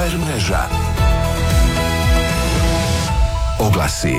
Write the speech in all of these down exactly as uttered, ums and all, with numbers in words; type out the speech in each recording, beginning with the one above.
ha er mreža. Oglasi.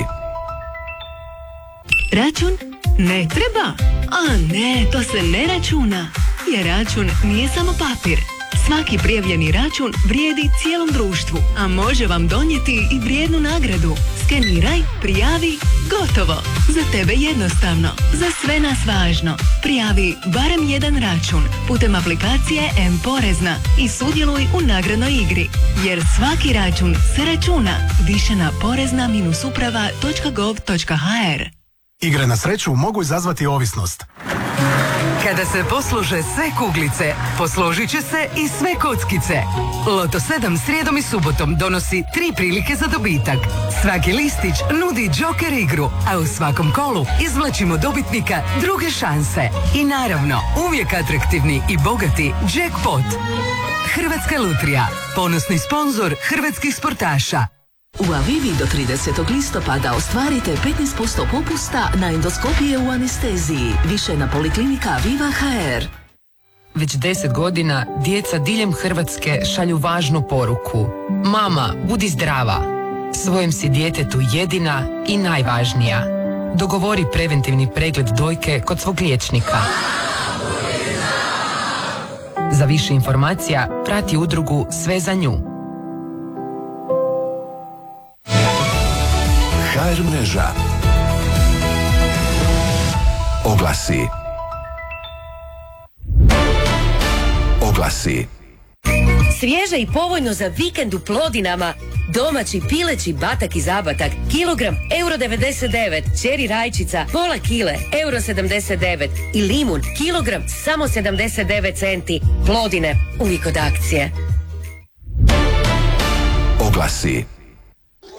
Račun? Ne treba? A ne, to se ne računa. Jer račun nije samo papir. Svaki prijavljeni račun vrijedi cijelom društvu, a može vam donijeti i vrijednu nagradu. Skeniraj, prijavi, gotovo. Za tebe jednostavno, za sve nas važno. Prijavi barem jedan račun putem aplikacije M-Porezna i sudjeluj u nagradnoj igri. Jer svaki račun se računa. Više na porezna uprava točka gov točka ha er. Igre na sreću mogu izazvati ovisnost. Kada se poslože sve kuglice, posložit će se i sve kockice. Loto sedam srijedom i subotom donosi tri prilike za dobitak. Svaki listić nudi džoker igru, a u svakom kolu izvlačimo dobitnika druge šanse. I naravno, uvijek atraktivni i bogati jackpot. Hrvatska lutrija, ponosni sponzor hrvatskih sportaša. U Avivi do tridesetog listopada ostvarite petnaest posto popusta na endoskopije u anesteziji. Više na Poliklinika Aviva ha er. Već deset godina djeca diljem Hrvatske šalju važnu poruku. Mama, budi zdrava. Svojem si djetetu jedina i najvažnija. Dogovori preventivni pregled dojke kod svog liječnika. Za više informacija prati udrugu Sve za nju. ha er mreža. Oglasi. Oglasi. Svježe i povoljno za vikend u Plodinama. Domaći pileći batak i zabatak, kilogram euro devedeset devet, čeri rajčica pola kile euro sedamdeset devet i limun kilogram samo sedamdeset devet centi. Plodine, uvijek od akcije. Oglasi.